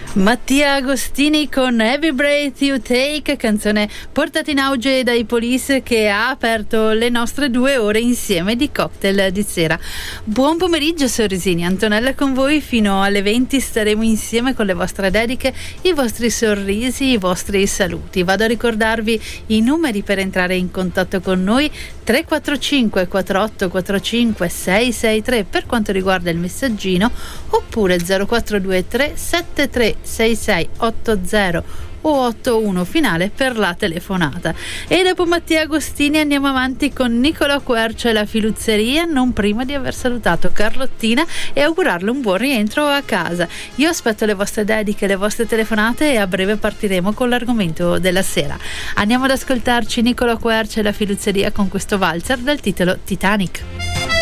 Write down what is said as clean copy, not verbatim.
Mattia Agostini con Every Breath You Take, canzone portata in auge dai Police, che ha aperto le nostre 2 ore insieme di cocktail di sera. Buon pomeriggio sorrisini, Antonella con voi fino alle 20, staremo insieme con le vostre dediche, i vostri sorrisi, i vostri saluti. Vado a ricordarvi i numeri per entrare in contatto con noi: 345 48 45 663 per quanto riguarda il messaggino, oppure 0423 73 6680 o 81 finale per la telefonata. E dopo Mattia Agostini andiamo avanti con Nicola Quercia e la Filuzzeria, non prima di aver salutato Carlottina e augurarle un buon rientro a casa. Io aspetto le vostre dediche, le vostre telefonate, e a breve partiremo con l'argomento della sera. Andiamo ad ascoltarci Nicola Quercia e la Filuzzeria con questo valzer dal titolo Titanic.